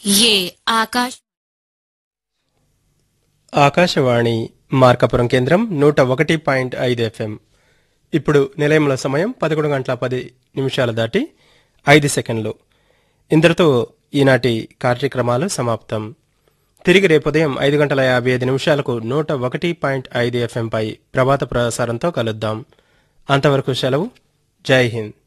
ये आकाश ఆకాశవాణి మార్కాపురం కేంద్రం 101.5 FM. ఇప్పుడు నిలయంలో సమయం 11:10 దాటి 5 సెకండ్లు. ఇంతటితో ఈనాటి కార్యక్రమాలు సమాప్తం. తిరిగి రేపు ఉదయం 5:55 101.5 FM పై ప్రభాత ప్రసారంతో కలుద్దాం. అంతవరకు సెలవు. జై హింద్.